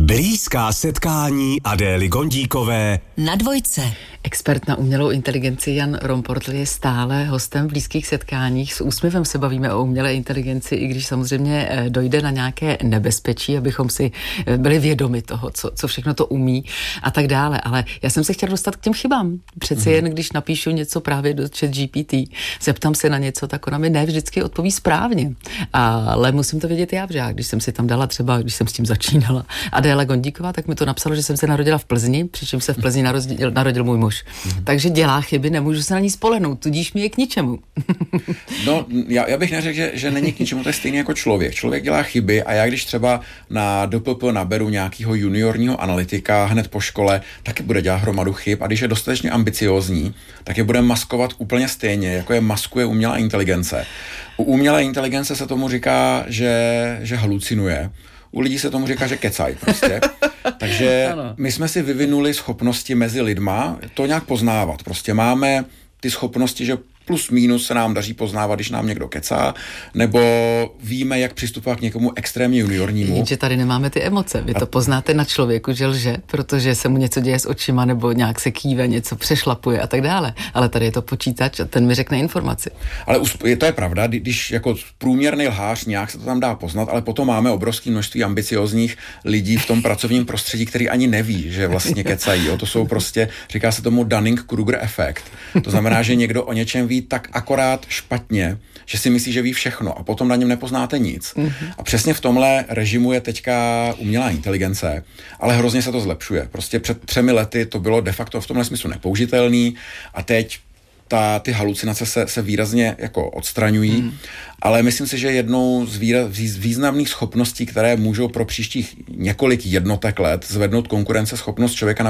Blízká setkání Adély Gondíkové na Dvojce. Expert na umělou inteligenci Jan Romportl je stále hostem v blízkých setkáních. S úsměvem se bavíme o umělé inteligenci, i když samozřejmě dojde na nějaké nebezpečí, abychom si byli vědomi toho, co všechno to umí a tak dále. Ale já jsem se chtěla dostat k těm chybám. Přece jen, když napíšu něco právě do ChatGPT, zeptám se na něco, tak ona mi ne vždycky odpoví správně. Ale musím to vědět já, že když jsem si tam dala třeba, když jsem s tím začínala, Adéla Gondíková, tak mi to napsalo, že jsem se narodila v Plzni, přičemž se v Plzni narodil můj muž. Takže dělá chyby, nemůžu se na ní spolehnout, tudíž mi je k ničemu. No, já bych neřekl, že není k ničemu, to je stejný jako člověk. Člověk dělá chyby a já když třeba na DPP naberu nějakého juniorního analytika hned po škole, taky bude dělat hromadu chyb a když je dostatečně ambiciózní, tak je bude maskovat úplně stejně, jako je maskuje umělá inteligence. U umělé inteligence se tomu říká, že halucinuje. U lidí se tomu říká, že kecají prostě. Takže my jsme si vyvinuli schopnosti mezi lidma to nějak poznávat. Prostě máme ty schopnosti, že plus minus se nám daří poznávat, když nám někdo kecá, nebo víme, jak přistupovat k někomu extrémně juniornímu. Jenže tady nemáme ty emoce. Vy to poznáte na člověku, že lže, protože se mu něco děje s očima, nebo nějak se kýve, něco přešlapuje a tak dále. Ale tady je to počítač a ten mi řekne informaci. Ale to je pravda, když jako průměrný lhář nějak se to tam dá poznat, ale potom máme obrovské množství ambiciózních lidí v tom pracovním prostředí, který ani neví, že vlastně kecají. To jsou prostě, říká se tomu Dunning-Kruger efekt. To znamená, že někdo o něčem ví tak akorát špatně, že si myslí, že ví všechno a potom na něm nepoznáte nic. A přesně v tomhle režimu je teďka umělá inteligence, ale hrozně se to zlepšuje. Prostě před 3 lety to bylo de facto v tomhle smyslu nepoužitelný a teď ty halucinace se výrazně jako odstraňují, ale myslím si, že jednou z významných schopností, které můžou pro příštích několik jednotek let zvednout konkurenceschopnost člověka na